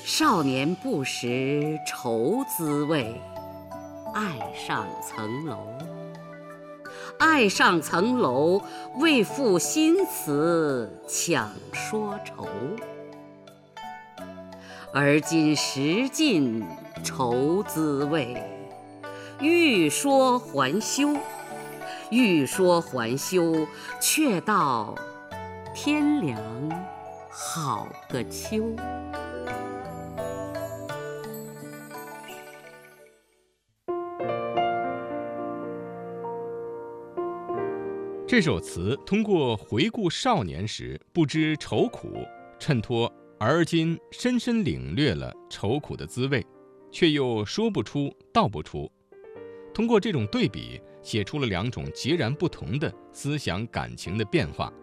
少年不识愁滋味，爱上层楼。爱上层楼，为赋新词强说愁。而今识尽愁滋味，欲说还休。欲说还休，却道天凉好个秋。 这首词通过回顾少年时不知愁苦，衬托而今深深领略了愁苦的滋味，却又说不出道不出。通过这种对比，写出了两种截然不同的思想感情的变化。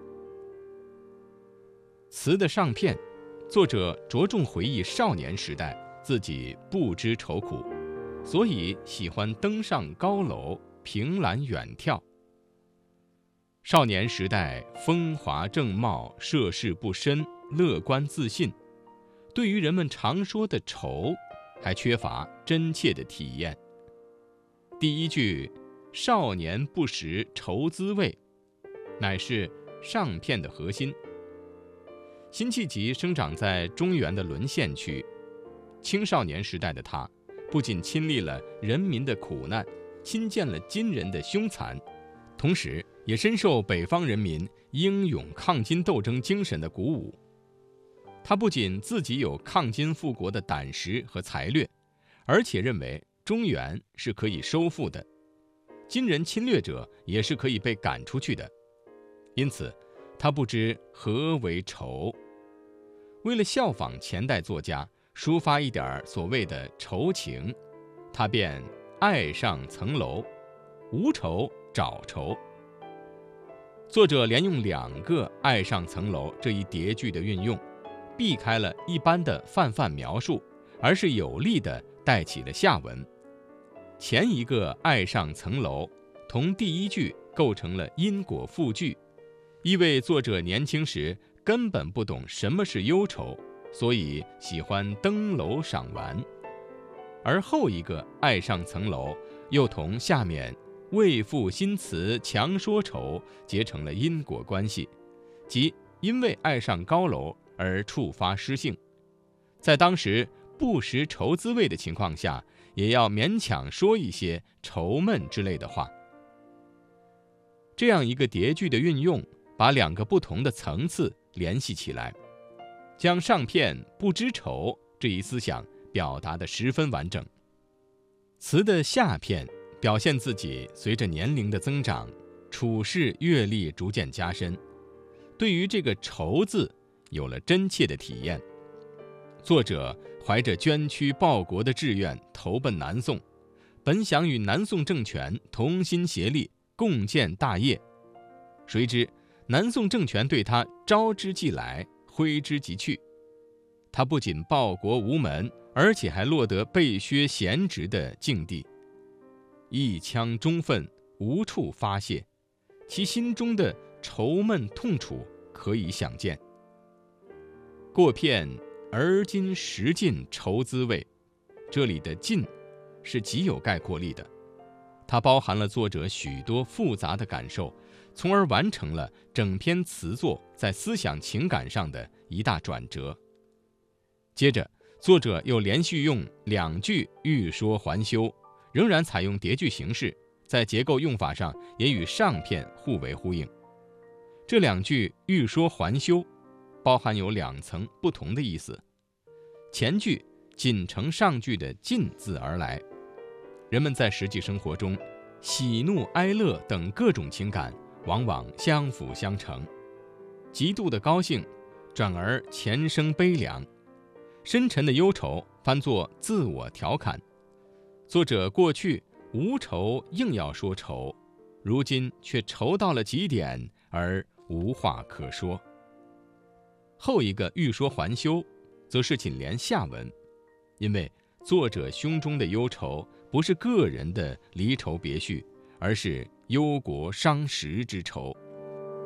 词的上片，作者着重回忆少年时代自己不知愁苦，所以喜欢登上高楼，凭栏远眺。少年时代风华正茂，涉世不深，乐观自信，对于人们常说的愁，还缺乏真切的体验。第一句少年不识愁滋味，乃是上片的核心。辛弃疾生长在中原的沦陷区，青少年时代的他不仅亲历了人民的苦难，亲见了金人的凶残，同时也深受北方人民英勇抗金斗争精神的鼓舞。他不仅自己有抗金复国的胆识和才略，而且认为中原是可以收复的，金人侵略者也是可以被赶出去的。因此他不知何为愁。为了效仿前代作家，抒发一点所谓的愁情，他便爱上层楼，无愁找愁。作者连用两个爱上层楼这一叠句的运用，避开了一般的泛泛描述，而是有力地带起了下文。前一个爱上层楼同第一句构成了因果复句，意味作者年轻时根本不懂什么是忧愁，所以喜欢登楼赏玩。而后一个爱上层楼又同下面为赋新词强说愁结成了因果关系，即因为爱上高楼而触发诗性，在当时不识愁滋味的情况下，也要勉强说一些愁闷之类的话。这样一个叠句的运用，把两个不同的层次联系起来，将上片不知愁这一思想表达得十分完整。词的下片表现自己随着年龄的增长，处事阅历逐渐加深，对于这个愁字有了真切的体验。作者怀着捐躯报国的志愿投奔南宋，本想与南宋政权同心协力，共建大业，谁知南宋政权对他招之即来，挥之即去。他不仅报国无门，而且还落得被削闲职的境地，一腔忠愤无处发泄，其心中的愁闷痛楚可以想见。过片而今识尽愁滋味，这里的尽是极有概括力的，它包含了作者许多复杂的感受，从而完成了整篇词作在思想情感上的一大转折。接着作者又连续用两句欲说还休，仍然采用叠句形式，在结构用法上也与上片互为呼应。这两句欲说还休包含有两层不同的意思。前句仅承上句的尽字而来，人们在实际生活中喜怒哀乐等各种情感往往相辅相成，极度的高兴转而前生悲凉，深沉的忧愁翻作自我调侃。作者过去无愁硬要说愁，如今却愁到了极点而无话可说。后一个欲说还休则是紧连下文，因为作者胸中的忧愁不是个人的离愁别绪，而是忧国伤时之愁。